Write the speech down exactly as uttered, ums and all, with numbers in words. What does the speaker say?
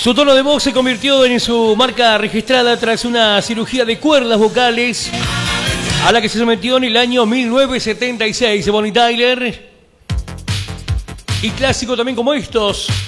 Su tono de voz se convirtió en su marca registrada tras una cirugía de cuerdas vocales a la que se sometió en el año mil novecientos setenta y seis. Bonnie Tyler. Y clásicos también como estos.